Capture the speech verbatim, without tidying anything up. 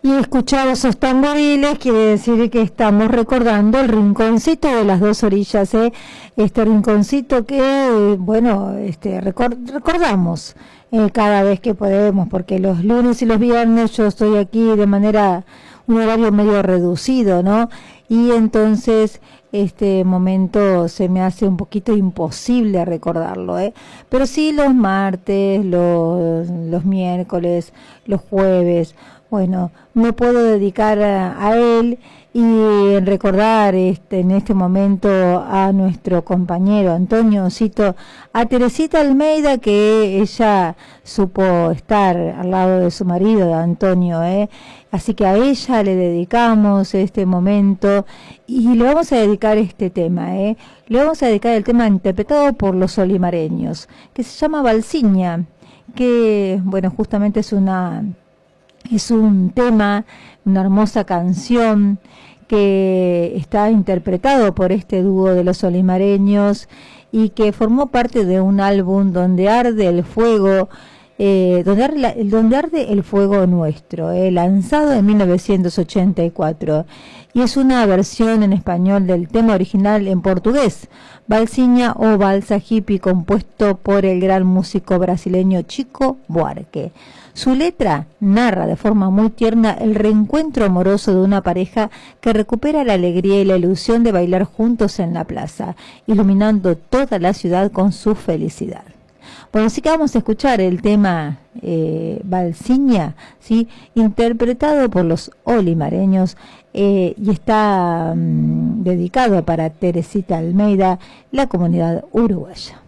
Y escuchar esos tamboriles quiere decir que estamos recordando el rinconcito de las dos orillas, ¿eh? Este rinconcito que, bueno, este record, recordamos eh, cada vez que podemos, porque los lunes y los viernes yo estoy aquí de manera, un horario medio reducido, ¿no? Y entonces este momento se me hace un poquito imposible recordarlo, ¿eh? Pero sí los martes, los, los miércoles, los jueves. Bueno, me puedo dedicar a, a él y recordar este, en este momento a nuestro compañero Antonio Cito, a Teresita Almeida, que ella supo estar al lado de su marido, de Antonio, ¿eh? Así que a ella le dedicamos este momento y le vamos a dedicar este tema, ¿eh? Le vamos a dedicar el tema interpretado por los olimareños, que se llama Balsiña, que, bueno, justamente es una... Es un tema, una hermosa canción que está interpretado por este dúo de los olimareños y que formó parte de un álbum donde arde el fuego, eh, donde, arde, donde arde el fuego nuestro, eh, lanzado en mil novecientos ochenta y cuatro. Y es una versión en español del tema original en portugués, Balsiña o Balsa Hippie, compuesto por el gran músico brasileño Chico Buarque. Su letra narra de forma muy tierna el reencuentro amoroso de una pareja que recupera la alegría y la ilusión de bailar juntos en la plaza, iluminando toda la ciudad con su felicidad. Bueno, así que vamos a escuchar el tema eh, Balsiña, ¿sí? Interpretado por los olimareños, eh, y está um, dedicado para Teresita Almeida, la comunidad uruguaya.